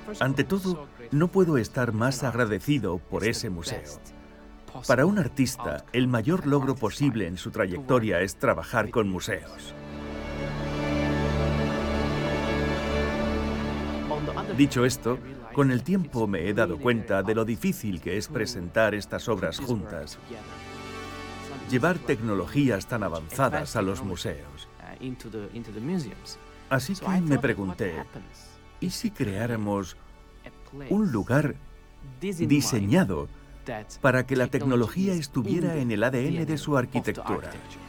Ante todo, no puedo estar más agradecido por ese museo. Para un artista, el mayor logro posible en su trayectoria es trabajar con museos. Dicho esto, con el tiempo me he dado cuenta de lo difícil que es presentar estas obras juntas, llevar tecnologías tan avanzadas a los museos. Así que me pregunté, ¿y si creáramos un lugar diseñado para que la tecnología estuviera en el ADN de su arquitectura?